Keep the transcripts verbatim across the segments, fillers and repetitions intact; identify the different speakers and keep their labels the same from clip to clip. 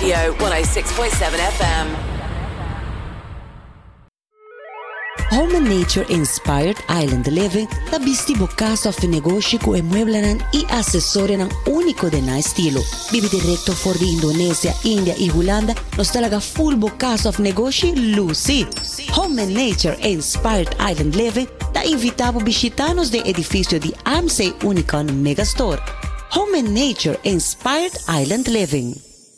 Speaker 1: Radio one oh six point seven F M.
Speaker 2: Home and Nature-inspired island living, tabisti bukas of negosyo ko e mueblanan i asessorya ng uniko din na estilo. Bibi direkto for the Indonesia, India e Holanda, nos talaga full bukas of negosyo, Lucy. Home and Nature-inspired island living, da invitavo bisitanos de edificio di A M C Unicon Megastore. Home and Nature-inspired island living.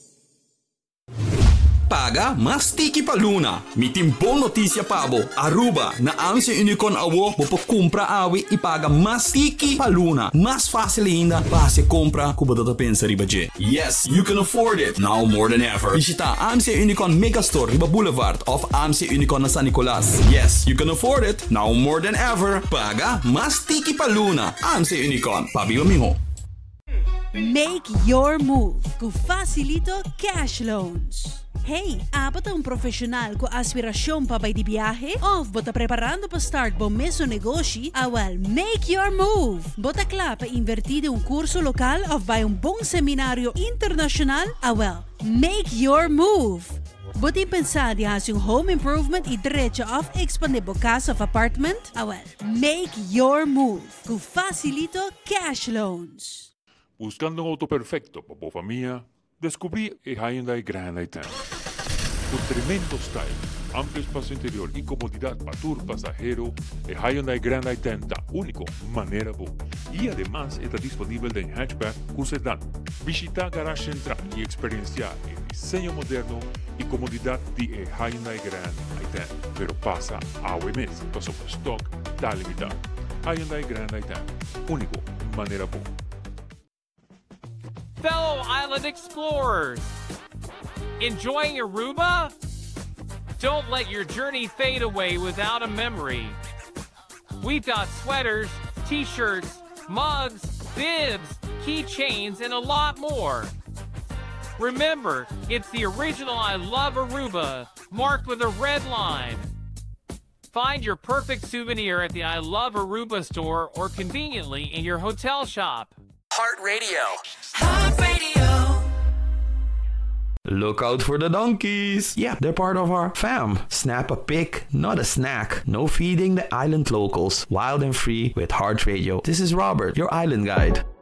Speaker 3: Paga mas tiki pa Luna. Mitimpong notisya pabo. Aruba na A M C Unicon awo mo po kumpra awi ipaga mas tiki pa Luna. Mas fácil ainda base compra kubado ta pensa riba je. Yes, you can afford it now more than ever. Visita A M C Unicon Megastore riba Boulevard of A M C Unicon na San Nicolas. Yes, you can afford it now more than ever. Paga mas tiki pa Luna. A M C Unicon. Pabiyo miho.
Speaker 4: Make your move com Facilito Cash Loans. Hey, apat ang profesional ko aspirasyon pa bay di biyahe? Of bota preparando pa start bom meso negosyo? Awal, make your move! Bota kla pa invertide un kurso lokal of bay un bong seminaryo internasyonal? Awal, make your move! Buti pensadi has yung home improvement i diretso of expande bukas of apartment? Awal, make your move com Facilito Cash Loans.
Speaker 5: Buscando un auto perfecto para tu familia, descubrí el Hyundai Grand i ten. Con tremendo style, amplio espacio interior y comodidad para tu pasajero, el Hyundai Grand i ten da único manera bu. Y además está disponible en hatchback con sedán. Visita Garage Central y experiencia el diseño moderno y comodidad de el Hyundai Grand i ten. Pero pasa a O M S, pasó por stock, da limitado. Hyundai Grand i ten, único manera bu.
Speaker 6: Fellow island explorers, enjoying Aruba? Don't let your journey fade away without a memory. We've got sweaters, t-shirts, mugs, bibs, keychains, and a lot more. Remember, it's the original I Love Aruba, marked with a red line. Find your perfect souvenir at the I Love Aruba store or conveniently in your hotel shop.
Speaker 1: Heart Radio.
Speaker 7: Heart Radio.
Speaker 3: Look out for the donkeys. Yeah, they're part of our fam. Snap a pic, not a snack. No feeding the island locals. Wild and free with Heart Radio. This is Robert, your island guide.